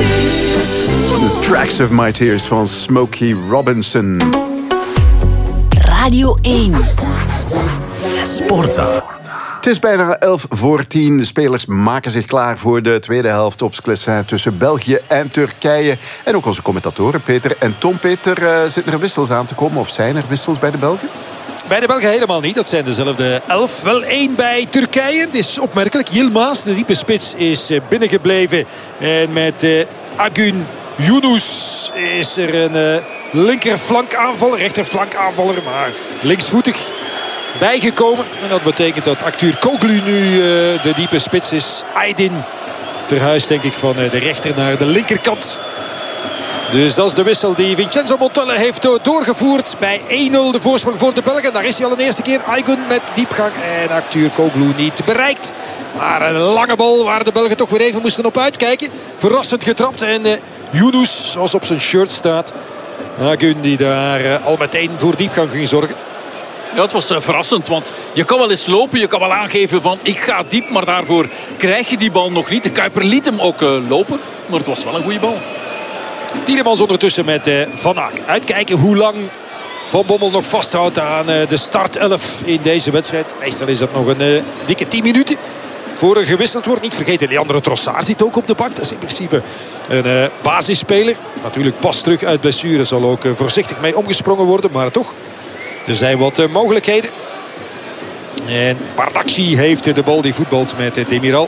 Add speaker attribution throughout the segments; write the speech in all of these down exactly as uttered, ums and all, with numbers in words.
Speaker 1: The Tracks of My Tears van Smokey Robinson.
Speaker 2: Radio één. Sportza.
Speaker 1: Het is bijna elf voor tien. De spelers maken zich klaar voor de tweede helft op Sclessin tussen België en Turkije. En ook onze commentatoren Peter en Tom. Peter, uh, zitten er wissels aan te komen of zijn er wissels bij de Belgen?
Speaker 3: Bij de Belgen helemaal niet. Dat zijn dezelfde elf. Wel één bij Turkije. Het is opmerkelijk. Yilmaz, de diepe spits, is binnengebleven. En met uh, Agun Yunus is er een uh, linkerflankaanvaller. Rechterflankaanvaller, maar linksvoetig bijgekomen. En dat betekent dat Aktür Koglu nu uh, de diepe spits is. Aydin verhuist denk ik van uh, de rechter naar de linkerkant. Dus dat is de wissel die Vincenzo Montella heeft doorgevoerd. Bij één nul de voorsprong voor de Belgen. Daar is hij al een eerste keer. Aygün met diepgang. En Aktür Koglu niet bereikt. Maar een lange bal waar de Belgen toch weer even moesten op uitkijken. Verrassend getrapt. En uh, Yunus, zoals op zijn shirt staat. Aygün die daar uh, al meteen voor diepgang ging zorgen.
Speaker 4: Ja, het was uh, verrassend, want je kan wel eens lopen. Je kan wel aangeven van ik ga diep, maar daarvoor krijg je die bal nog niet. De Kuiper liet hem ook uh, lopen, maar het was wel een goede bal.
Speaker 3: Tielemans ondertussen met uh, Van Aken. Uitkijken hoe lang Van Bommel nog vasthoudt aan uh, de startelf in deze wedstrijd. Meestal is dat nog een uh, dikke tien minuten voor er gewisseld wordt. Niet vergeten, Leandro Trossard zit ook op de bank. Dat is in principe een uh, basisspeler. Natuurlijk pas terug uit blessure. Zal ook uh, voorzichtig mee omgesprongen worden, maar toch. Er zijn wat uh, mogelijkheden. En Bardakci heeft uh, de bal die voetbalt met uh, Demiral.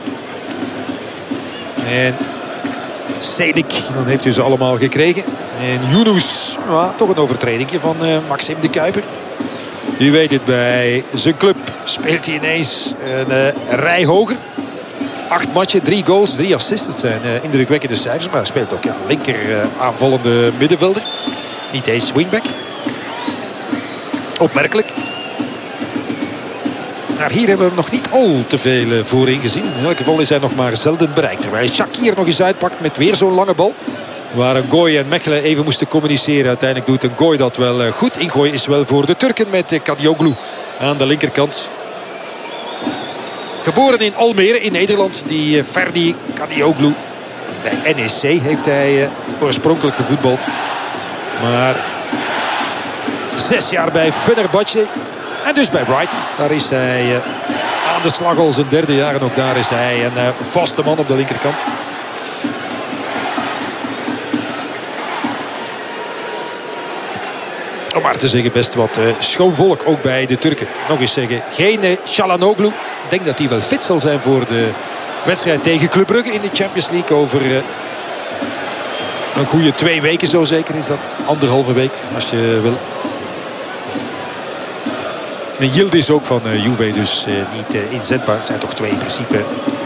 Speaker 3: En Sedik, dan heeft u ze allemaal gekregen. En Yunus, ja, toch een overtredingje van uh, Maxime de Kuiper. U weet het, bij zijn club speelt hij ineens een uh, rij hoger. Acht matchen, drie goals, drie assists. Dat zijn uh, indrukwekkende cijfers. Maar hij speelt ook ja, linker uh, aanvallende middenvelder. Niet eens wingback. Opmerkelijk. Maar hier hebben we hem nog niet al te veel voorin gezien. In elk geval is hij nog maar zelden bereikt. Terwijl Shakir nog eens uitpakt met weer zo'n lange bal. Waar Ngoy en Mechelen even moesten communiceren. Uiteindelijk doet Ngoy dat wel goed. Ingooi is wel voor de Turken met Kadioglu aan de linkerkant. Geboren in Almere in Nederland. Die Ferdi Kadioglu. Bij N E C heeft hij oorspronkelijk gevoetbald. Maar zes jaar bij Fenerbahce. En dus bij Brighton. Daar is hij uh, aan de slag al zijn derde jaar. En ook daar is hij een uh, vaste man op de linkerkant. Om maar te zeggen, best wat uh, schoon volk ook bij de Turken. Nog eens zeggen, geen uh, Çalhanoğlu. Ik denk dat hij wel fit zal zijn voor de wedstrijd tegen Club Brugge in de Champions League. Over uh, een goede twee weken zo zeker is dat. Anderhalve week als je wil. En Yildiz ook van uh, Juve, dus uh, niet uh, inzetbaar. Het zijn toch twee in principe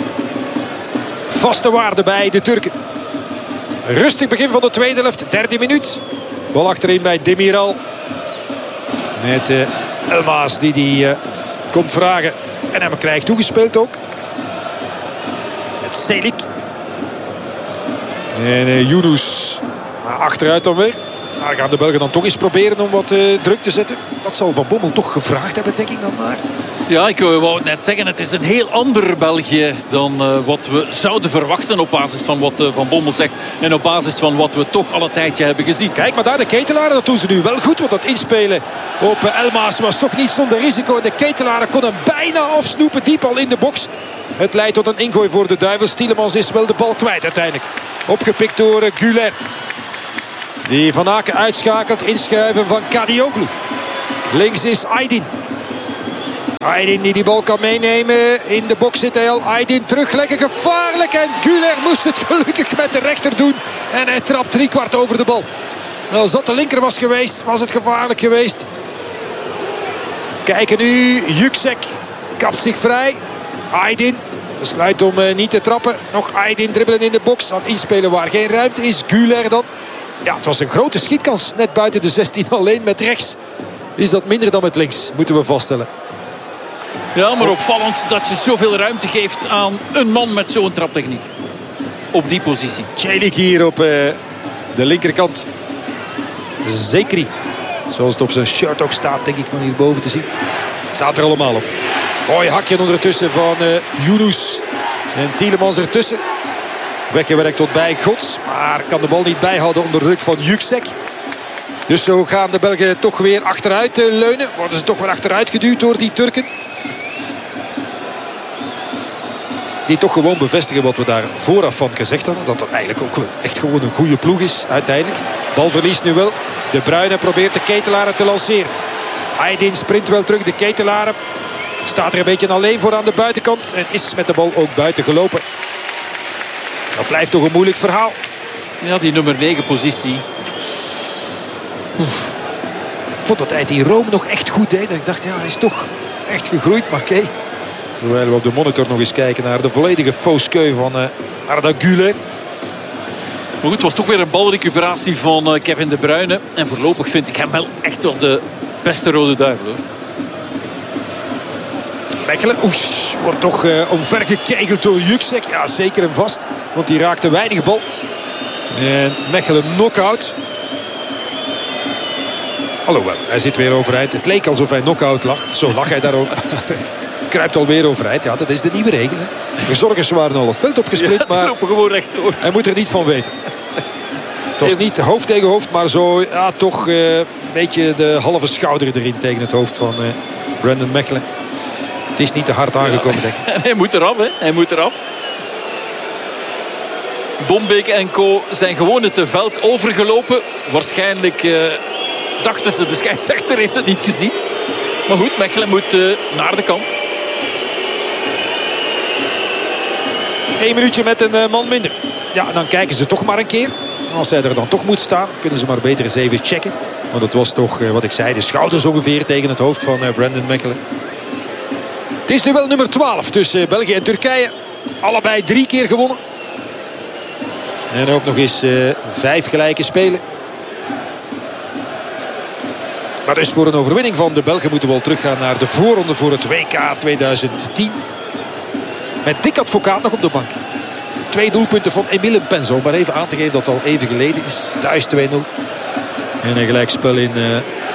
Speaker 3: vaste waarden bij de Turken. Rustig begin van de tweede helft, derde minuut. Bal achterin bij Demiral. Met uh, Elmaas die die uh, komt vragen. En hem krijgt toegespeeld ook. Met Selik. En uh, Yunus achteruit dan weer. Daar gaan de Belgen dan toch eens proberen om wat uh, druk te zetten. Dat zal Van Bommel toch gevraagd hebben, denk ik dan maar.
Speaker 4: Ja, ik wou het net zeggen. Het is een heel ander België dan uh, wat we zouden verwachten op basis van wat uh, Van Bommel zegt. En op basis van wat we toch al een tijdje hebben gezien.
Speaker 3: Kijk, maar daar de Ketelaren, dat doen ze nu wel goed. Want dat inspelen op uh, Elmaas was toch niet zonder risico. En de Ketelaren kon hem bijna afsnoepen, diep al in de box. Het leidt tot een ingooi voor de Duivels. Tielemans is wel de bal kwijt uiteindelijk. Opgepikt door uh, Güler. Die Van Aken uitschakelt. Inschuiven van Kadioglu. Links is Aydin. Aydin die die bal kan meenemen. In de box zit hij al. Aydin terugleggen. Gevaarlijk. En Güler moest het gelukkig met de rechter doen. En hij trapt driekwart over de bal. Als dat de linker was geweest, was het gevaarlijk geweest. Kijken nu. Yüksek kapt zich vrij. Aydin besluit om uh, niet te trappen. Nog Aydin dribbelen in de box. Aan inspelen waar geen ruimte is. Güler dan. Ja, het was een grote schietkans. Net buiten de zestien alleen met rechts. Is dat minder dan met links, moeten we vaststellen.
Speaker 4: Ja, maar opvallend dat je zoveel ruimte geeft aan een man met zo'n traptechniek. Op die positie.
Speaker 3: Celik hier op uh, de linkerkant. Zekri. Zoals het op zijn shirt ook staat, denk ik, van hierboven te zien. Staat er allemaal op. Mooi hakje ondertussen van uh, Yunus. En Tielemans ertussen. Weggewerkt tot bij Gods. Maar kan de bal niet bijhouden onder druk van Yüksek. Dus zo gaan de Belgen toch weer achteruit leunen. Worden ze toch weer achteruit geduwd door die Turken. Die toch gewoon bevestigen wat we daar vooraf van gezegd hadden. Dat dat eigenlijk ook echt gewoon een goede ploeg is uiteindelijk. Balverlies nu wel. De Bruyne probeert de Ketelaren te lanceren. Aydin sprint wel terug. De Ketelaren staat er een beetje alleen voor aan de buitenkant. En is met de bal ook buiten gelopen. Dat blijft toch een moeilijk verhaal.
Speaker 4: Ja, die nummer negen positie.
Speaker 3: Oef. Ik vond dat hij het in Rome nog echt goed deed. Ik dacht, ja, hij is toch echt gegroeid. Maar oké. Okay. Terwijl we op de monitor nog eens kijken naar de volledige fauskeu van uh, Arda Güler.
Speaker 4: Maar goed, het was toch weer een balrecuperatie van uh, Kevin De Bruyne. En voorlopig vind ik hem wel echt wel de beste rode duivel, hoor.
Speaker 3: Mechelen, oes, wordt toch uh, omvergekegeld door Yüksek. Ja, zeker en vast. Want die raakte weinig bal. En Mechelen knock-out. Alhoewel, hij zit weer overeind. Het leek alsof hij knock-out lag. Zo lag hij daar ook. Kruipt alweer overeind. Ja, dat is de nieuwe regel. Hè. Verzorgers waren al het veld opgesprint.
Speaker 4: Ja, maar
Speaker 3: gewoon rechtdoor. Hij moet er niet van weten. Het was niet hoofd tegen hoofd. Maar zo, ja, toch uh, een beetje de halve schouder erin tegen het hoofd van uh, Brandon Mechelen. Het is niet te hard aangekomen, ja. Denk ik.
Speaker 4: Hij moet eraf, hè. Hij moet eraf. Dombeek en co zijn gewoon het veld overgelopen. Waarschijnlijk uh, dachten ze, de scheidsrechter heeft het niet gezien. Maar goed, Mechelen moet uh, naar de kant.
Speaker 3: Eén minuutje met een uh, man minder. Ja, dan kijken ze toch maar een keer. Als hij er dan toch moet staan, kunnen ze maar beter eens even checken. Want het was toch, uh, wat ik zei, de schouders ongeveer tegen het hoofd van uh, Brandon Mechelen. Het is nu wel nummer twaalf tussen België en Turkije. Allebei drie keer gewonnen. En ook nog eens uh, vijf gelijke spelen. Maar dus voor een overwinning van de Belgen moeten we al teruggaan naar de voorronde voor het W K tweeduizend tien. Met Dick Advocaat nog op de bank. Twee doelpunten van Emile Penzo. Om maar even aan te geven dat het al even geleden is. Thuis twee nul. En een gelijkspel in uh,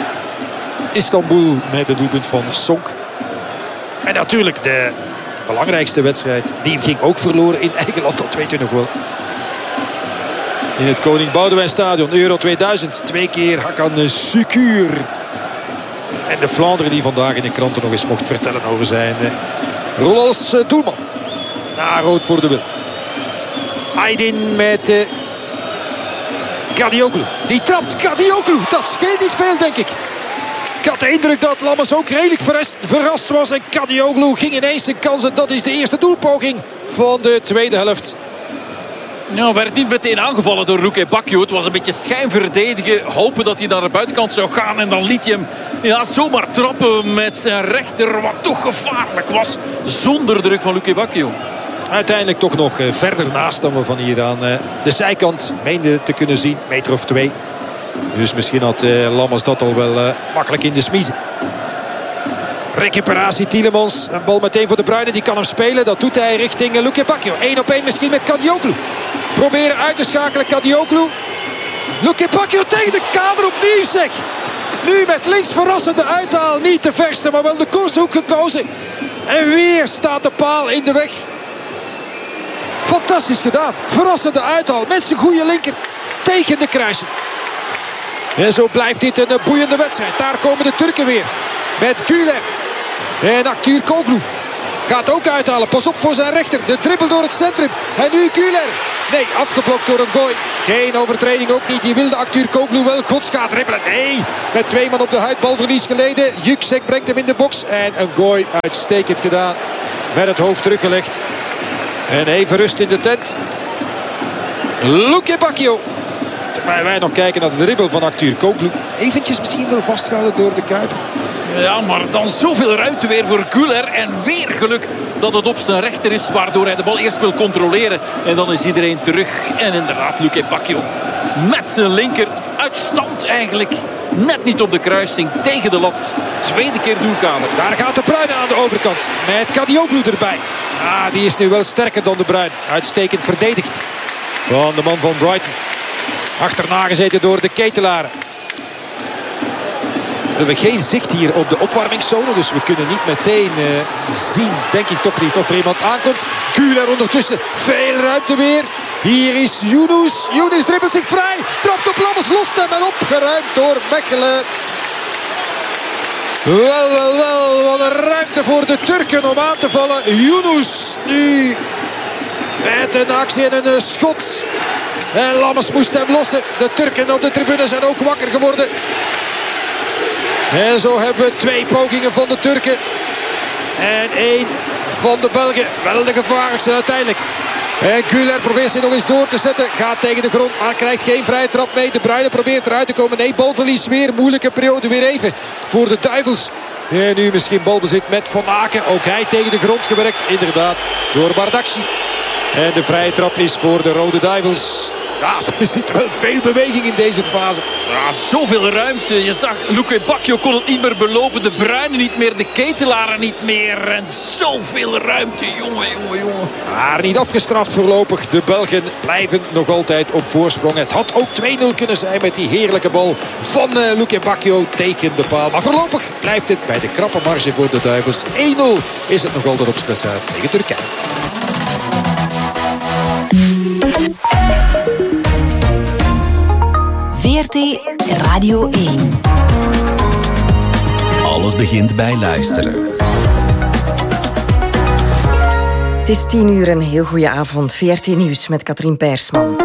Speaker 3: Istanbul met het doelpunt van Sonk. En natuurlijk de belangrijkste wedstrijd. Die ging ook verloren in eigen land. Dat weet u nog wel. In het Koning Boudewijn Stadion. Euro tweeduizend. Twee keer Hakan Şükür. En de Vlaanderen die vandaag in de kranten nog eens mocht vertellen over zijn uh, rol als uh, doelman. Na rood voor de wil. Aydin met uh, Kadioglu. Die trapt Kadioglu. Dat scheelt niet veel, denk ik. Ik had de indruk dat Lammers ook redelijk verrast, verrast was. En Kadioglu ging ineens zijn kansen. Dat is de eerste doelpoging van de tweede helft.
Speaker 4: Nou, werd niet meteen aangevallen door Luke Bacchio. Het was een beetje schijnverdedigen. Hopen dat hij naar de buitenkant zou gaan. En dan liet hij hem ja, zomaar trappen met zijn rechter. Wat toch gevaarlijk was. Zonder druk van Luke Bacchio.
Speaker 3: Uiteindelijk toch nog uh, verder naast dan we van hier aan uh, de zijkant meenden te kunnen zien. Meter of twee. Dus misschien had uh, Lammers dat al wel uh, makkelijk in de smiezen. Recuperatie Tielemans. Een bal meteen voor de Bruyne. Die kan hem spelen. Dat doet hij richting uh, Luke Bacchio. Eén op één misschien met Kadioglu. Proberen uit te schakelen Kadioglu. Luke Bacchio tegen de kader opnieuw, zeg. Nu met links verrassende uithaal. Niet de verste, maar wel de koershoek gekozen. En weer staat de paal in de weg. Fantastisch gedaan. Verrassende uithaal met zijn goede linker tegen de kruising. En zo blijft dit een boeiende wedstrijd. Daar komen de Turken weer. Met Güler. En Aktür Koglu gaat ook uithalen. Pas op voor zijn rechter. De dribbel door het centrum. En nu Güler. Nee, afgeblokt door een gooi. Geen overtreding ook niet. Die wilde Aktür Koglu wel. Gods gaat dribbelen. Nee, met twee man op de huid. Balverlies geleden. Yüksek brengt hem in de box. En een gooi uitstekend gedaan. Met het hoofd teruggelegd. En even rust in de tent. Luke Bacchio. Terwijl wij nog kijken naar de dribbel van Aktür Koglu. Eventjes misschien wel vastgehouden door de Kuiper.
Speaker 4: Ja, maar dan zoveel ruimte weer voor Güler. En weer geluk dat het op zijn rechter is. Waardoor hij de bal eerst wil controleren. En dan is iedereen terug. En inderdaad, Luke Bacchio met zijn linker. Uit stand eigenlijk. Net niet op de kruising. Tegen de lat. Tweede keer doelkader.
Speaker 3: Daar gaat de Bruyne aan de overkant. Met Kadioglu erbij. Ah, die is nu wel sterker dan de Bruyne. Uitstekend verdedigd. Van de man van Brighton. Achterna gezeten door de Ketelaren. We hebben geen zicht hier op de opwarmingszone. Dus we kunnen niet meteen uh, zien, denk ik toch niet, of er iemand aankomt. Güler ondertussen. Veel ruimte weer. Hier is Yunus. Yunus dribbelt zich vrij. Trapt op Lammers, lost hem en opgeruimd door Mechelen. Wel, wel, wel. Wat een ruimte voor de Turken om aan te vallen. Yunus nu met een actie en een schot. En Lammers moest hem lossen. De Turken op de tribune zijn ook wakker geworden. En zo hebben we twee pogingen van de Turken. En één van de Belgen. Wel de gevaarlijkste uiteindelijk. En Güler probeert zich nog eens door te zetten. Gaat tegen de grond, maar krijgt geen vrije trap mee. De Bruyne probeert eruit te komen. Nee, balverlies weer. Moeilijke periode weer even voor de Duivels. En nu misschien balbezit met Van Aken. Ook hij tegen de grond gewerkt. Inderdaad, door Bardakci. En de vrije trap is voor de Rode Duivels. Ja, er zit wel veel beweging in deze fase.
Speaker 4: Ja, zoveel ruimte. Je zag, Luke Bacchio kon het niet meer belopen. De Bruyne niet meer, de Ketelaren niet meer. En zoveel ruimte, jongen, jongen, jongen.
Speaker 3: Maar niet afgestraft voorlopig. De Belgen blijven nog altijd op voorsprong. Het had ook twee nul kunnen zijn met die heerlijke bal van uh, Luke Bacchio tegen de paal. Maar voorlopig blijft het bij de krappe marge voor de Duivels. één nul is het nog altijd op Sclessuit tegen Turkije.
Speaker 2: V R T Radio één.
Speaker 5: Alles begint bij luisteren.
Speaker 6: Het is tien uur, een heel goede avond. V R T Nieuws met Katrien Peirsman.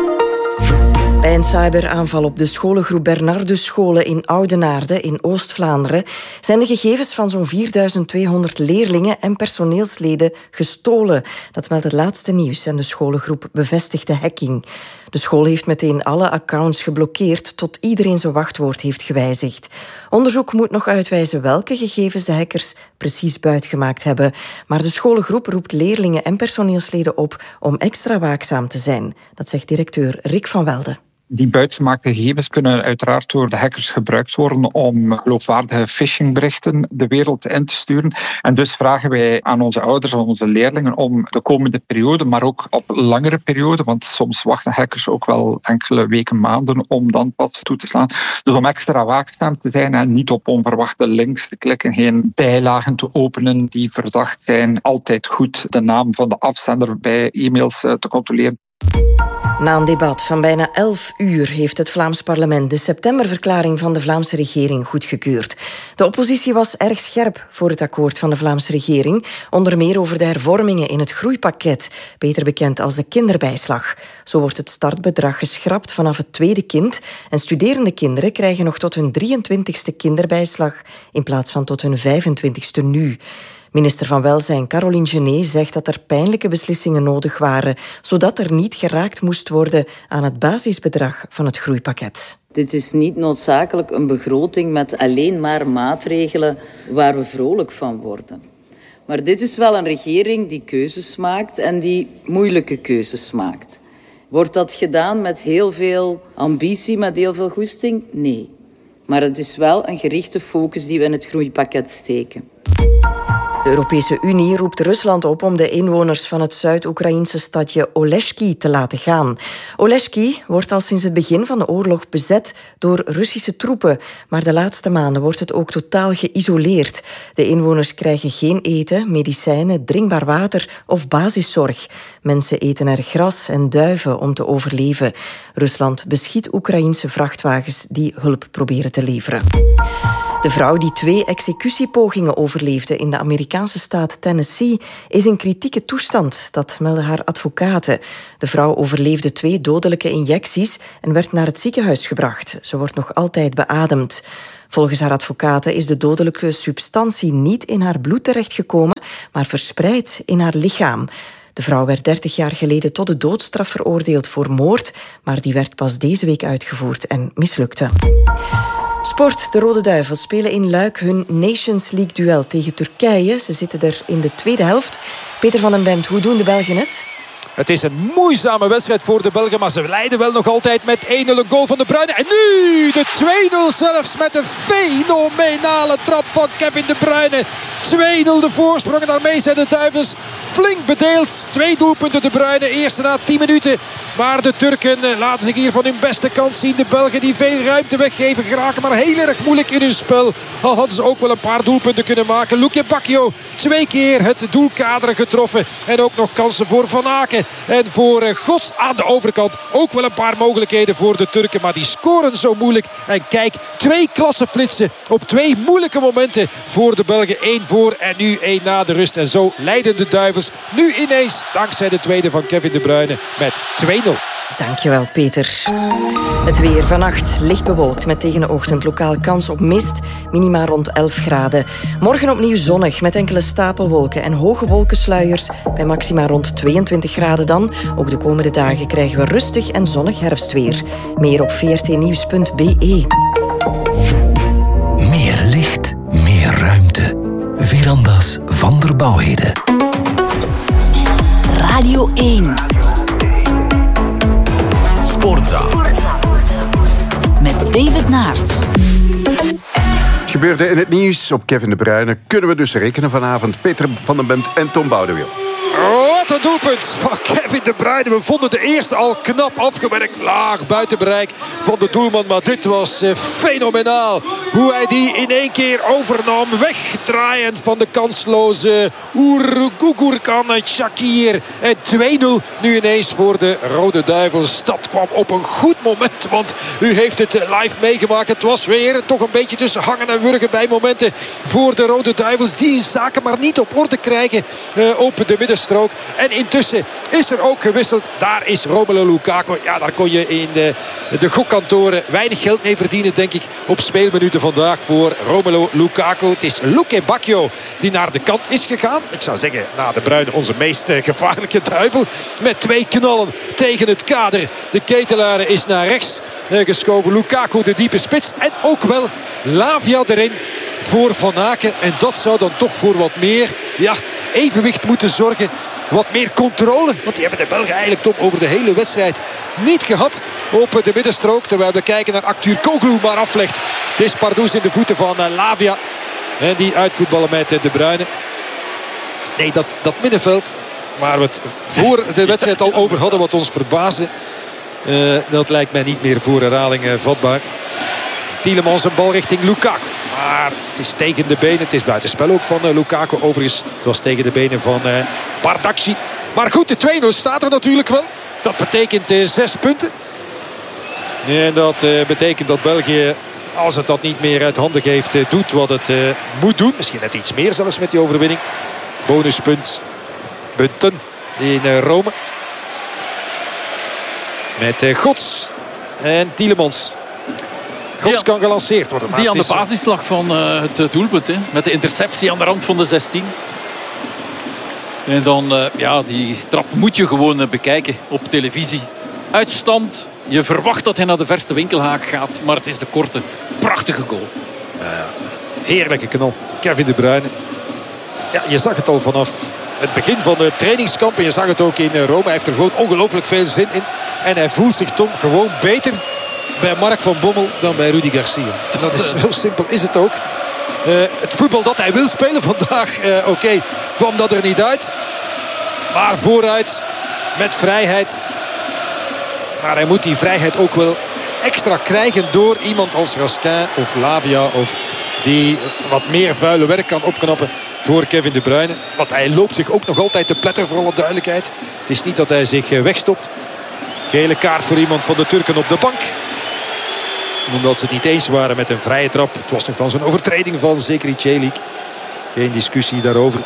Speaker 6: Bij een cyberaanval op de scholengroep Bernardus Scholen in Oudenaarde in Oost-Vlaanderen zijn de gegevens van zo'n vierduizend tweehonderd leerlingen en personeelsleden gestolen. Dat meldt het laatste nieuws en de scholengroep bevestigt de hacking. De school heeft meteen alle accounts geblokkeerd tot iedereen zijn wachtwoord heeft gewijzigd. Onderzoek moet nog uitwijzen welke gegevens de hackers precies buitgemaakt hebben. Maar de scholengroep roept leerlingen en personeelsleden op om extra waakzaam te zijn. Dat zegt directeur Rick van Welde.
Speaker 7: Die buitgemaakte gegevens kunnen uiteraard door de hackers gebruikt worden om geloofwaardige phishingberichten de wereld in te sturen. En dus vragen wij aan onze ouders en onze leerlingen om de komende periode, maar ook op langere periode, want soms wachten hackers ook wel enkele weken, maanden om dan pas toe te slaan. Dus om extra waakzaam te zijn en niet op onverwachte links te klikken, geen bijlagen te openen die verdacht zijn. Altijd goed de naam van de afzender bij e-mails te controleren.
Speaker 6: Na een debat van bijna elf uur heeft het Vlaams parlement de septemberverklaring van de Vlaamse regering goedgekeurd. De oppositie was erg scherp voor het akkoord van de Vlaamse regering, onder meer over de hervormingen in het groeipakket, beter bekend als de kinderbijslag. Zo wordt het startbedrag geschrapt vanaf het tweede kind en studerende kinderen krijgen nog tot hun drieëntwintigste kinderbijslag in plaats van tot hun vijfentwintigste nu. Minister van Welzijn Caroline Genet zegt dat er pijnlijke beslissingen nodig waren, zodat er niet geraakt moest worden aan het basisbedrag van het groeipakket.
Speaker 8: Dit is niet noodzakelijk een begroting met alleen maar maatregelen waar we vrolijk van worden. Maar dit is wel een regering die keuzes maakt en die moeilijke keuzes maakt. Wordt dat gedaan met heel veel ambitie, met heel veel goesting? Nee. Maar het is wel een gerichte focus die we in het groeipakket steken.
Speaker 6: De Europese Unie roept Rusland op om de inwoners van het Zuid-Oekraïnse stadje Oleshki te laten gaan. Oleshki wordt al sinds het begin van de oorlog bezet door Russische troepen, maar de laatste maanden wordt het ook totaal geïsoleerd. De inwoners krijgen geen eten, medicijnen, drinkbaar water of basiszorg. Mensen eten er gras en duiven om te overleven. Rusland beschiet Oekraïense vrachtwagens die hulp proberen te leveren. De vrouw die twee executiepogingen overleefde in de Amerikaanse staat Tennessee is in kritieke toestand, dat melden haar advocaten. De vrouw overleefde twee dodelijke injecties en werd naar het ziekenhuis gebracht. Ze wordt nog altijd beademd. Volgens haar advocaten is de dodelijke substantie niet in haar bloed terechtgekomen, maar verspreid in haar lichaam. De vrouw werd dertig jaar geleden tot de doodstraf veroordeeld voor moord, maar die werd pas deze week uitgevoerd en mislukte. Sport. De Rode Duivels spelen in Luik hun Nations League-duel tegen Turkije. Ze zitten er in de tweede helft. Peter van den Bemt, hoe doen de Belgen het?
Speaker 3: Het is een moeizame wedstrijd voor de Belgen, maar ze leiden wel nog altijd met één nul, een goal van de Bruyne. En nu de twee nul zelfs met een fenomenale trap van Kevin De Bruyne. twee nul de voorsprong en daarmee zijn de Duivels flink bedeeld. Twee doelpunten De Bruyne, eerste na tien minuten. Maar de Turken laten zich hier van hun beste kant zien. De Belgen die veel ruimte weggeven geraken, maar heel erg moeilijk in hun spel. Al hadden ze ook wel een paar doelpunten kunnen maken. Luke Bacchio twee keer het doelkader getroffen. En ook nog kansen voor Van Aken. En voor Gods aan de overkant ook wel een paar mogelijkheden voor de Turken. Maar die scoren zo moeilijk. En kijk, twee klassenflitsen op twee moeilijke momenten voor de Belgen. Eén voor en nu één na de rust. En zo leiden de Duivels nu ineens, dankzij de tweede van Kevin De Bruyne, met twee nul.
Speaker 6: Dankjewel, Peter. Het weer vannacht licht bewolkt met tegen de ochtend lokaal kans op mist. Minima rond elf graden. Morgen opnieuw zonnig met enkele stapelwolken en hoge wolkensluiers bij maxima rond tweeëntwintig graden dan. Ook de komende dagen krijgen we rustig en zonnig herfstweer. Meer op v r t nieuws punt b e.
Speaker 5: Meer licht, meer ruimte. Verandas van der Bouwheden.
Speaker 2: Radio één.
Speaker 5: Sportza.
Speaker 2: Met David Naert.
Speaker 1: Het gebeurde in het nieuws op Kevin De Bruyne. Kunnen we dus rekenen vanavond. Peter van den Bent en Tom Boudewiel.
Speaker 3: Wat een doelpunt van Kevin De Bruyne. We vonden de eerste al knap afgewerkt. Laag buiten bereik van de doelman. Maar dit was uh, fenomenaal. Hoe hij die in één keer overnam. Wegdraaiend van de kansloze Gugurkan Shakir. En twee nul nu ineens voor de Rode Duivels. Dat kwam op een goed moment. Want u heeft het live meegemaakt. Het was weer toch een beetje tussen hangen en wurgen bij momenten voor de Rode Duivels. Die hun zaken maar niet op orde krijgen uh, op de middenstrook. En intussen is er ook gewisseld. Daar is Romelu Lukaku. Ja, daar kon je in de, de gokkantoren weinig geld mee verdienen, denk ik, op speelminuten vandaag voor Romelu Lukaku. Het is Luke Bacchio die naar de kant is gegaan. Ik zou zeggen, na De Bruyne onze meest gevaarlijke duivel. Met twee knallen tegen het kader. De ketelaar is naar rechts geschoven. Lukaku de diepe spits. En ook wel Lavia erin voor Van Aken. En dat zou dan toch voor wat meer ja, evenwicht moeten zorgen. Wat meer controle. Want die hebben de Belgen eigenlijk toch over de hele wedstrijd niet gehad op de middenstrook. Terwijl we kijken naar Arthur Koglu maar aflegt. Het is Pardoes in de voeten van Lavia. En die uitvoetballen met De Bruyne. Nee, dat, dat middenveld waar we het voor de wedstrijd al over hadden, wat ons verbaasde. Uh, dat lijkt mij niet meer voor herhaling uh, vatbaar. Tielemans een bal richting Lukaku. Maar het is tegen de benen. Het is buitenspel ook van uh, Lukaku. Overigens, het was tegen de benen van uh, Bardakci. Maar goed, de twee nul staat er natuurlijk wel. Dat betekent uh, zes punten. En dat uh, betekent dat België, als het dat niet meer uit handen geeft, uh, doet wat het uh, moet doen. Misschien net iets meer zelfs met die overwinning. Bonuspunt. Punten in uh, Rome. Met uh, Gods en Tielemans. Gods kan gelanceerd worden.
Speaker 4: Die aan de basis lag van uh, het doelpunt. Hè, met de interceptie aan de rand van de zestien. En dan, uh, ja, die trap moet je gewoon uh, bekijken op televisie. Uitstand. Je verwacht dat hij naar de verste winkelhaak gaat. Maar het is de korte, prachtige goal.
Speaker 3: Uh, heerlijke knal. Kevin De Bruyne. Ja, je zag het al vanaf het begin van de trainingskamp. En je zag het ook in Rome. Hij heeft er gewoon ongelooflijk veel zin in. En hij voelt zich toch gewoon beter bij Mark van Bommel dan bij Rudy Garcia. Dat is, zo simpel is het ook. Uh, het voetbal dat hij wil spelen vandaag, uh, oké, okay, kwam dat er niet uit. Maar vooruit, met vrijheid. Maar hij moet die vrijheid ook wel extra krijgen door iemand als Raskin of Lavia, of die wat meer vuile werk kan opknappen voor Kevin De Bruyne. Want hij loopt zich ook nog altijd te pletter, voor alle duidelijkheid. Het is niet dat hij zich wegstopt. Gele kaart voor iemand van de Turken op de bank. Omdat ze het niet eens waren met een vrije trap. Het was nogthans een overtreding van Zekri Çelik. Geen discussie daarover.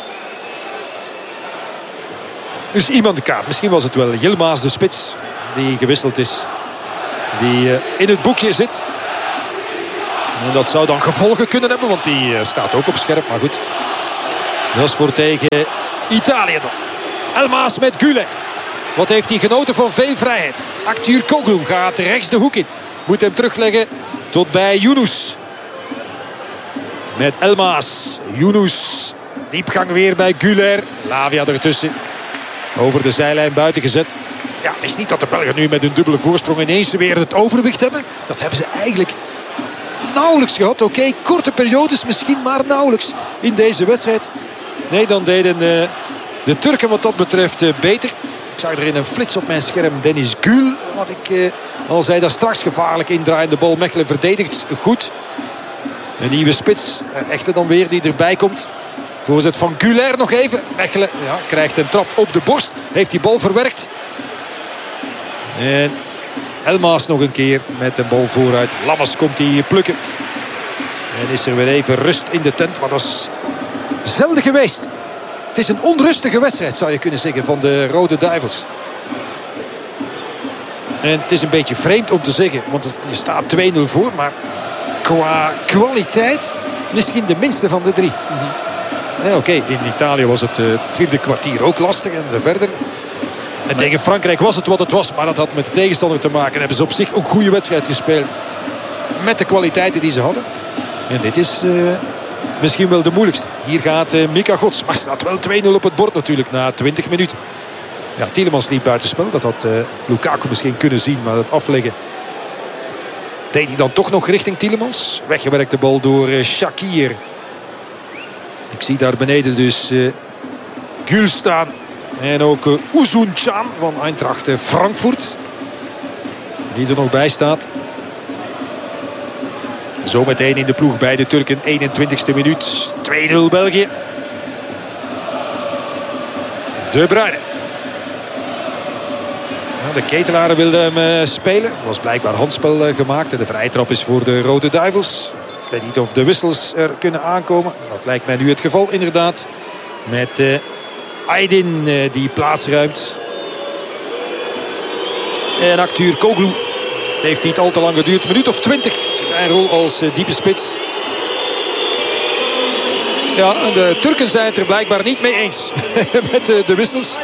Speaker 3: Dus iemand de kaart. Misschien was het wel Yilmaz de spits die gewisseld is. Die uh, in het boekje zit. En dat zou dan gevolgen kunnen hebben. Want die uh, staat ook op scherp. Maar goed. Dat is voor tegen Italië dan. Elmaas met Güler. Wat heeft hij genoten van veel vrijheid. Arthur Koglu gaat rechts de hoek in. Moet hem terugleggen tot bij Yunus. Met Elmaas. Yunus. Diepgang weer bij Güler. Lavia ertussen. Over de zijlijn buiten gezet. Ja, het is niet dat de Belgen nu met een dubbele voorsprong ineens weer het overwicht hebben. Dat hebben ze eigenlijk nauwelijks gehad. Oké, okay, korte periodes misschien, maar nauwelijks in deze wedstrijd. Nee, dan deden uh, de Turken wat dat betreft uh, beter. Ik zag er in een flits op mijn scherm Dennis Gül. Wat ik uh, al zei, daar straks gevaarlijk indraaiende bal. Mechelen verdedigt goed. Een nieuwe spits. Echte dan weer die erbij komt. Voorzet van Güler nog even. Mechelen ja, krijgt een trap op de borst. Heeft die bal verwerkt. En Elmaas nog een keer met een bal vooruit. Lammers komt die plukken. En is er weer even rust in de tent. Maar dat is zelden geweest. Het is een onrustige wedstrijd, zou je kunnen zeggen, van de Rode Duivels. En het is een beetje vreemd om te zeggen. Want je staat twee nul voor. Maar qua kwaliteit misschien de minste van de drie. Mm-hmm. Ja, Oké, okay. In Italië was het uh, vierde kwartier ook lastig en zo verder. En tegen Frankrijk was het wat het was. Maar dat had met de tegenstander te maken. En hebben ze op zich een goede wedstrijd gespeeld. Met de kwaliteiten die ze hadden. En dit is uh, misschien wel de moeilijkste. Hier gaat uh, Mika Gods. Maar staat wel twee nul op het bord natuurlijk na twintig minuten. Ja, Tielemans liep buitenspel. Dat had uh, Lukaku misschien kunnen zien. Maar het afleggen deed hij dan toch nog richting Tielemans. Weggewerkte bal door uh, Shakir. Ik zie daar beneden dus uh, Gül staan. En ook uh, Uzun Can van Eintracht uh, Frankfurt. Die er nog bij staat. Zometeen in de ploeg bij de Turken. eenentwintigste minuut. twee nul België. De Bruyne. Ja, de Ketelaren wilden hem uh, spelen. Er was blijkbaar handspel uh, gemaakt. En de vrije trap is voor de Rode Duivels. Ik weet niet of de wissels er kunnen aankomen. Dat lijkt mij nu het geval inderdaad. Met uh, Aydin uh, die plaats ruimt. En Aktur Koglu. Het heeft niet al te lang geduurd. Een minuut of twintig. Zijn rol als uh, diepe spits. Ja, de Turken zijn het er blijkbaar niet mee eens. Met uh, de wissels.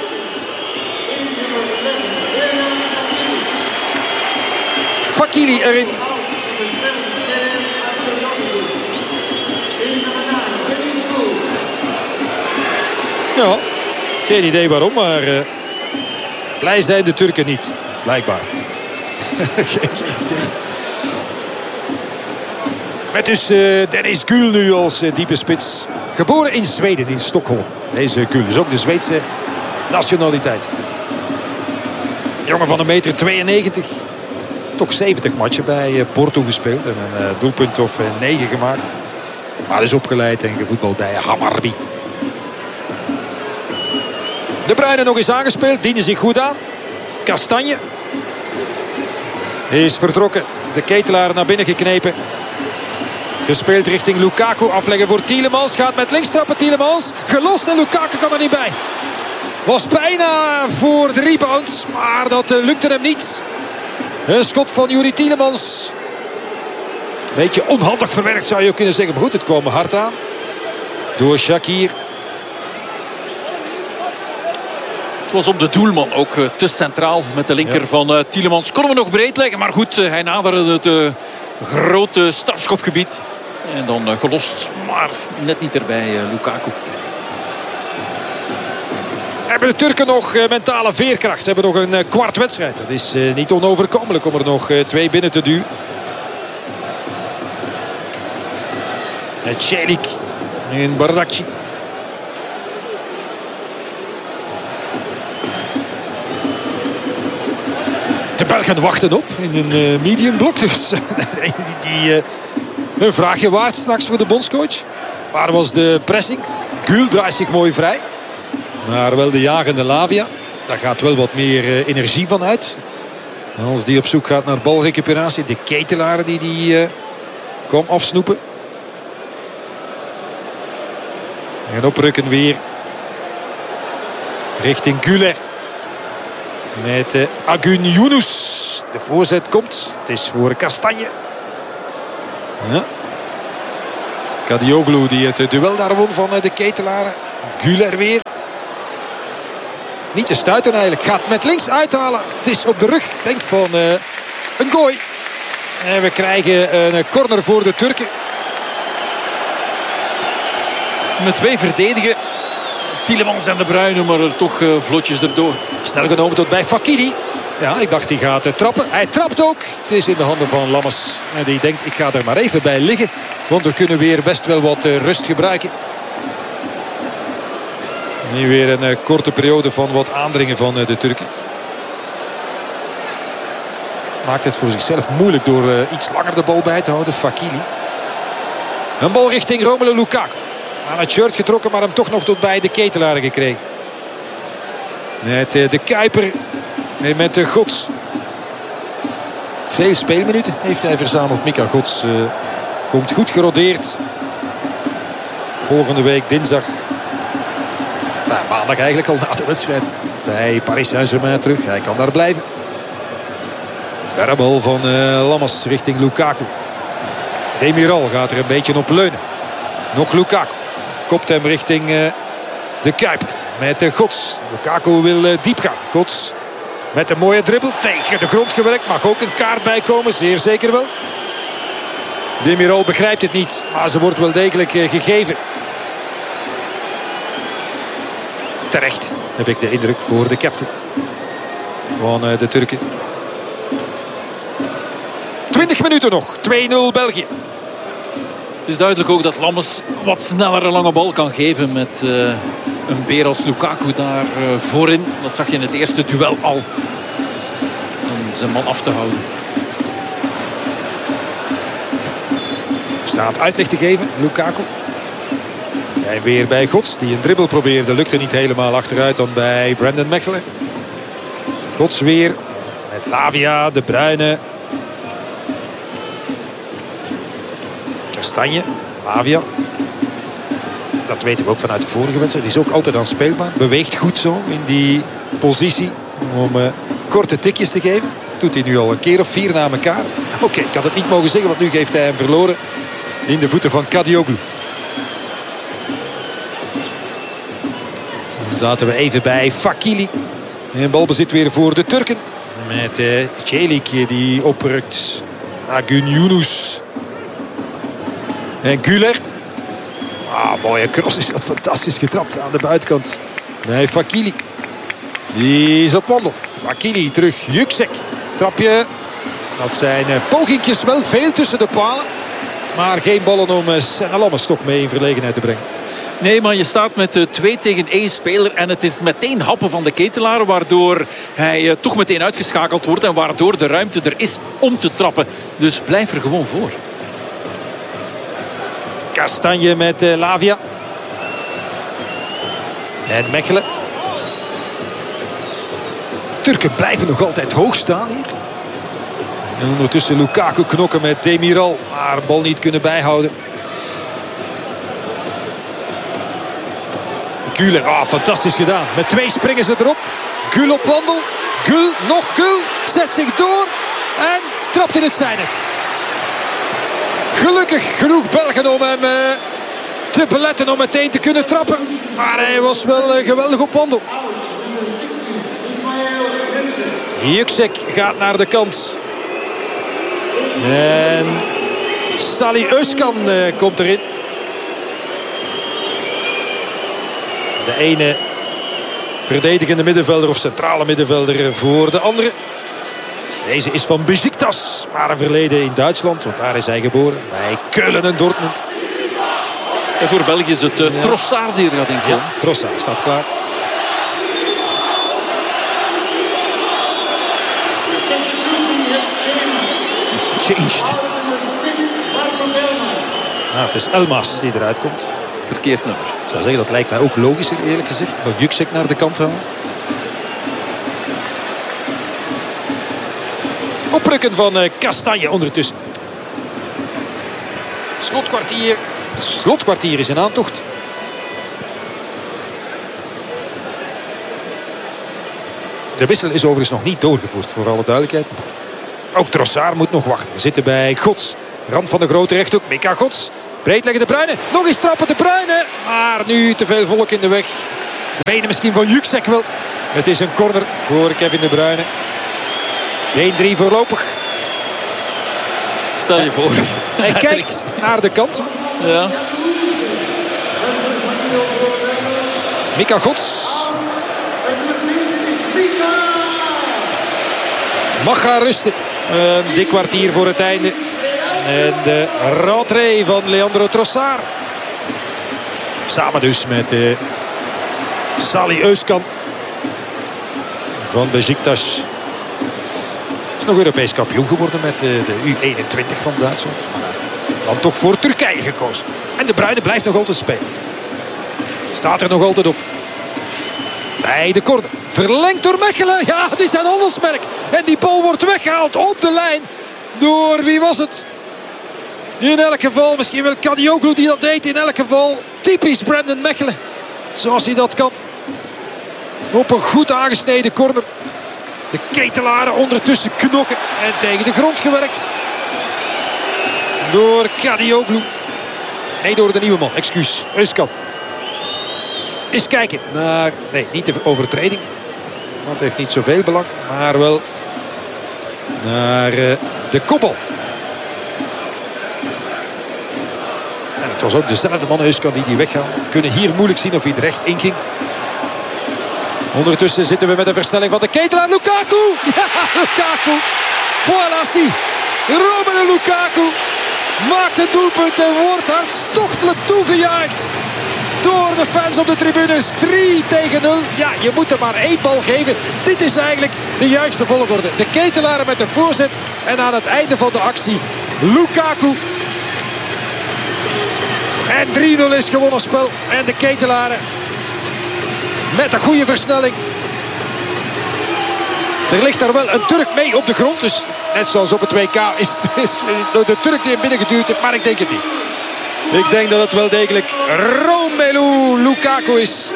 Speaker 3: Fakiri erin. Ja, geen idee waarom, maar uh, blij zijn de Turken niet. Blijkbaar. geen, geen idee. Met dus uh, Dennis Gül nu als uh, diepe spits. Geboren in Zweden, in Stockholm. Deze Gül is ook de Zweedse nationaliteit. Jongen van een meter tweeënnegentig. Toch zeventig matchen bij uh, Porto gespeeld. En een uh, doelpunt of uh, negen gemaakt. Maar is opgeleid en gevoetbald bij Hammarby. De Bruyne nog eens aangespeeld. Diende zich goed aan. Kastanje. Is vertrokken. De Ketelaar naar binnen geknepen. Gespeeld richting Lukaku. Afleggen voor Tielemans. Gaat met links trappen Tielemans. Gelost en Lukaku kan er niet bij. Was bijna voor de rebound. Maar dat uh, lukte hem niet. Een schot van Youri Tielemans. Beetje onhandig verwerkt zou je kunnen zeggen. Maar goed, het kwam hard aan. Door Shakir.
Speaker 4: Het was op de doelman ook uh, te centraal met de linker ja. van uh, Tielemans. Konden we nog breed leggen, maar goed, uh, hij naderde het uh, grote strafschopgebied. En dan uh, gelost, maar net niet erbij uh, Lukaku.
Speaker 3: Hebben de Turken nog uh, mentale veerkracht? Ze hebben nog een uh, kwart wedstrijd. Dat is uh, niet onoverkomelijk om er nog uh, twee binnen te duwen. Celik en Bardakci. De Belgen wachten op in een uh, medium blok. Dus die, uh, een vraagje waard straks voor de bondscoach. Waar was de pressing? Gül draait zich mooi vrij. Maar wel de jagende Lavia. Daar gaat wel wat meer uh, energie van uit. Als die op zoek gaat naar balrecuperatie. De Ketelaren die die uh, kwam afsnoepen. En oprukken weer. Richting Güler. Met uh, Agun Yunus. De voorzet komt. Het is voor Kastanje. Ja. Kadioglu die het duel daar won van uh, de Ketelaren. Güler weer. Niet te stuiten eigenlijk. Gaat met links uithalen. Het is op de rug. Denk van uh, een gooi. En we krijgen een corner voor de Turken.
Speaker 4: Met twee verdedigen. Tielemans en de Bruyne, maar er toch uh, vlotjes erdoor.
Speaker 3: Snel genomen tot bij Fakiri. Ja, ik dacht hij gaat uh, trappen. Hij trapt ook. Het is in de handen van Lammers. En die denkt ik ga er maar even bij liggen. Want we kunnen weer best wel wat uh, rust gebruiken. Nu weer een uh, korte periode van wat aandringen van uh, de Turken. Maakt het voor zichzelf moeilijk door uh, iets langer de bal bij te houden. Fakili. Een bal richting Romelu Lukaku. Aan het shirt getrokken, maar hem toch nog tot bij de ketelaren gekregen. Met uh, de Kuiper. Nee, met de Gods. Veel speelminuten heeft hij verzameld. Mika Gods uh, komt goed gerodeerd. Volgende week dinsdag. Enfin, maandag eigenlijk al na de wedstrijd. Bij Paris Saint-Germain terug. Hij kan daar blijven. Verre bal van uh, Lammers richting Lukaku. Demiral gaat er een beetje op leunen. Nog Lukaku. Kopt hem richting uh, de Kuiper. Met de Gods. Lukaku wil uh, diep gaan. Gods met een mooie dribbel. Tegen de grond gewerkt. Mag ook een kaart bijkomen. Zeer zeker wel. Demiral begrijpt het niet. Maar ze wordt wel degelijk uh, gegeven. Terecht heb ik de indruk voor de captain van uh, de Turken. twintig minuten nog. twee nul België.
Speaker 4: Het is duidelijk ook dat Lammers wat sneller een lange bal kan geven met uh, een beer als Lukaku daar uh, voorin. Dat zag je in het eerste duel al. Om zijn man af te houden.
Speaker 3: Staat uitleg te geven. Lukaku. Zijn weer bij Gods die een dribbel probeerde. Lukte niet helemaal achteruit dan bij Brandon Mechelen. Gods weer met Lavia, De Bruyne. Kastanje, Lavia. Dat weten we ook vanuit de vorige wedstrijd. Die is ook altijd aanspeelbaar. Beweegt goed zo in die positie om uh, korte tikjes te geven. Doet hij nu al een keer of vier na elkaar. Oké, okay, ik had het niet mogen zeggen, want nu geeft hij hem verloren in de voeten van Kadioglu. Dan zaten we even bij Fakili. En balbezit weer voor de Turken. Met uh, Celik die oprukt. Agün Yunus. En Güler. Ah, mooie cross, is dat fantastisch getrapt aan de buitenkant. Bij Fakili. Die is op wandel. Fakili terug. Yüksek. Trapje. Dat zijn uh, pogingjes, wel veel tussen de palen. Maar geen ballen om uh, Senna Lammers toch mee in verlegenheid te brengen.
Speaker 4: Nee, maar je staat met uh, twee tegen één speler. En het is meteen happen van de ketelaar. Waardoor hij uh, toch meteen uitgeschakeld wordt. En waardoor de ruimte er is om te trappen. Dus blijf er gewoon voor.
Speaker 3: Kastanje met uh, Lavia. En Mechelen. Turken blijven nog altijd hoog staan hier. En ondertussen Lukaku knokken met Demiral. Maar de bal niet kunnen bijhouden. Güler, ah, fantastisch gedaan. Met twee springen ze erop. Gül op wandel. Gül, nog Gül. Zet zich door. En trapt in het zijnet. Gelukkig genoeg Belgen om hem uh, te beletten om meteen te kunnen trappen. Maar hij was wel uh, geweldig op wandel. Yüksek gaat naar de kant. En Salih Özkan uh, komt erin. De ene verdedigende middenvelder of centrale middenvelder voor de andere. Deze is van Beşiktaş, maar een verleden in Duitsland, want daar is hij geboren. Bij Keulen en Dortmund.
Speaker 4: En voor België is het uh, ja. Trossard die er gaat in.
Speaker 3: Ja, Trossard staat klaar.
Speaker 4: Changed.
Speaker 3: Nou, het is Elmas die eruit komt.
Speaker 4: Verkeerd nummer.
Speaker 3: Ik zou zeggen, dat lijkt mij ook logischer eerlijk gezegd. Van Yüksek naar de kant halen. Oprukken van uh, Kastanje ondertussen. Slotkwartier. Slotkwartier is in aantocht. De wissel is overigens nog niet doorgevoerd, voor alle duidelijkheid. Ook Trossard moet nog wachten. We zitten bij Gods. Rand van de grote rechthoek. Mika Gods. Breed leggen De Bruyne. Nog eens trappen De Bruyne. Maar nu te veel volk in de weg. De benen misschien van Yüksek wel. Het is een corner voor Kevin De Bruyne. geen drie voorlopig.
Speaker 4: Stel je voor.
Speaker 3: Hij kijkt naar de kant.
Speaker 4: Ja.
Speaker 3: Mika Gods. Mag gaan rusten. Een dik kwartier voor het einde. En de rentrée van Leandro Trossard. Samen dus met uh, Salih Özcan van Beşiktaş. Is nog Europees kampioen geworden met de U eenentwintig van Duitsland. Maar dan toch voor Turkije gekozen. En De Bruyne blijft nog altijd spelen. Staat er nog altijd op. Bij de corner. Verlengd door Mechelen. Ja, het is zijn handelsmerk. En die bal wordt weggehaald op de lijn. Door wie was het? In elk geval, misschien wel Kadioglu die dat deed. In elk geval typisch Brandon Mechelen. Zoals hij dat kan. Op een goed aangesneden corner. De Ketelaren ondertussen knokken. En tegen de grond gewerkt. Door Kadioglu. Nee, door de nieuwe man. Excuus. Özcan. Eens kijken naar... Nee, niet de overtreding. Dat heeft niet zoveel belang. Maar wel naar uh, de koppel. En het was ook dezelfde man, Özcan, die die weggaan. We kunnen hier moeilijk zien of hij er recht in ging. Ondertussen zitten we met een versnelling van de Ketelaar. Lukaku! Ja, Lukaku! Voilà, zie. Romelu Lukaku maakt het doelpunt en wordt hartstochtelijk toegejuicht door de fans op de tribunes. drie tegen nul. Ja, je moet er maar één bal geven. Dit is eigenlijk de juiste volgorde. De Ketelaren met de voorzet. En aan het einde van de actie Lukaku. En drie nul is gewonnen spel. En de Ketelaren met een goede versnelling. Er ligt daar wel een Turk mee op de grond. Dus net zoals op het W K is, is de Turk die hem binnengeduwd heeft. Maar ik denk het niet. Ik denk dat het wel degelijk Romelu Lukaku is.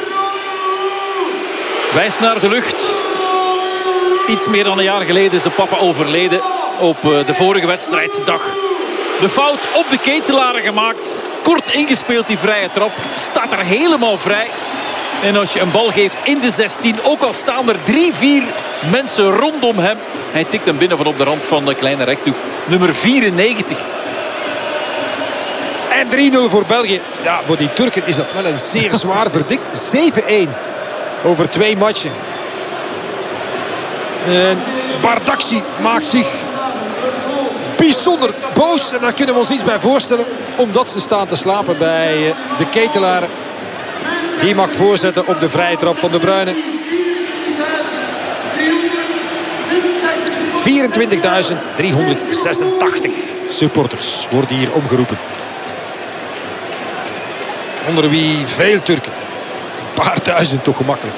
Speaker 4: Wijst naar de lucht. Iets meer dan een jaar geleden is zijn papa overleden. Op de vorige wedstrijddag. De fout op de Ketelaren gemaakt. Kort ingespeeld die vrije trap. Staat er helemaal vrij. En als je een bal geeft in de zestien. Ook al staan er drie, vier mensen rondom hem. Hij tikt hem binnen van op de rand van de kleine rechthoek. Nummer vierennegentig.
Speaker 3: En drie nul voor België. Ja, voor die Turken is dat wel een zeer zwaar verdikt. zeven één over twee matchen. En Bardakci maakt zich bijzonder boos. En daar kunnen we ons iets bij voorstellen. Omdat ze staan te slapen bij de Ketelaren. Die mag voorzetten op de vrije trap van De Bruyne. vierentwintigduizend driehonderdzesentachtig supporters worden hier omgeroepen. Onder wie veel Turken. Een paar duizend toch gemakkelijk.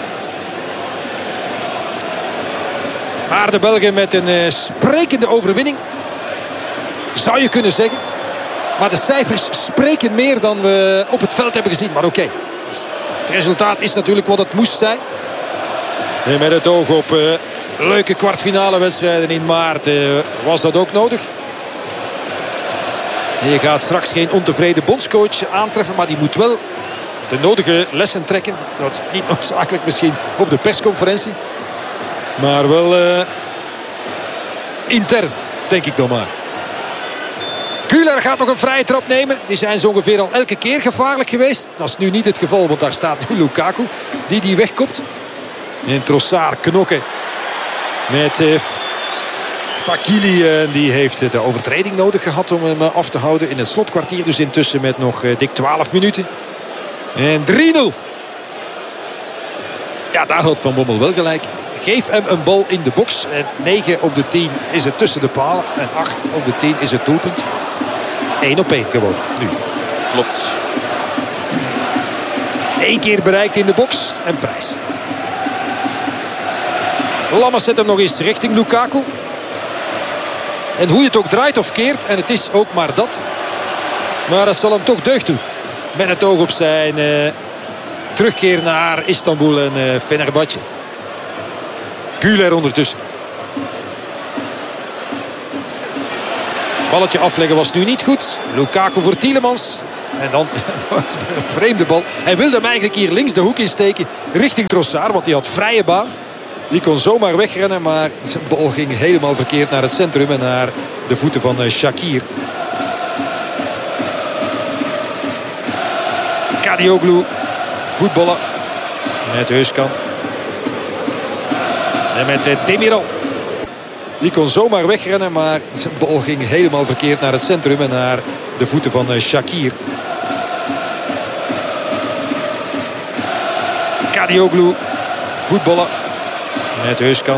Speaker 3: Maar de Belgen met een uh, sprekende overwinning. Zou je kunnen zeggen. Maar de cijfers spreken meer dan we op het veld hebben gezien. Maar oké. Okay. Het resultaat is natuurlijk wat het moest zijn. En met het oog op uh, leuke kwartfinale wedstrijden in maart uh, was dat ook nodig. En je gaat straks geen ontevreden bondscoach aantreffen. Maar die moet wel de nodige lessen trekken. Dat is niet noodzakelijk misschien op de persconferentie. Maar wel uh, intern, denk ik dan maar. Güler gaat nog een vrije trap nemen. Die zijn zo ongeveer al elke keer gevaarlijk geweest. Dat is nu niet het geval, want daar staat nu Lukaku. Die die wegkopt. En Trossard knokken met uh, Fakili. Uh, die heeft de overtreding nodig gehad om hem uh, af te houden. In het slotkwartier dus intussen met nog uh, dik twaalf minuten. En drie nul. Ja, daar had Van Bommel wel gelijk. Geef hem een bal in de box. En negen op de tien is het tussen de palen. En acht op de tien is het doelpunt. één op één gewoon nu.
Speaker 4: Klopt.
Speaker 3: Eén keer bereikt in de box. En prijs. Lammers zet hem nog eens richting Lukaku. En hoe je het ook draait of keert. En het is ook maar dat. Maar dat zal hem toch deugd doen. Met het oog op zijn uh, terugkeer naar Istanbul en uh, Fenerbahce. Güler ondertussen. Balletje afleggen was nu niet goed. Lukaku voor Tielemans. En dan een vreemde bal. Hij wilde hem eigenlijk hier links de hoek insteken. Richting Trossard, want die had vrije baan. Die kon zomaar wegrennen. Maar zijn bal ging helemaal verkeerd naar het centrum. En naar de voeten van uh, Shaqiri. Kadioglu. Voetballen. Met Özcan. En met Demiral. Die kon zomaar wegrennen. Maar zijn bal ging helemaal verkeerd naar het centrum. En naar de voeten van Shaqiri. Kadioglu voetballen met Heuskamp.